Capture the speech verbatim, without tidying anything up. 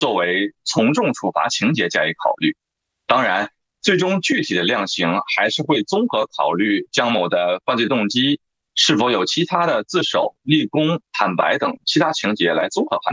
作为从重处罚情节加以考虑。当然，最终具体的量刑还是会综合考虑江某的犯罪动机，是否有其他的自首、立功、坦白等其他情节来综合判断。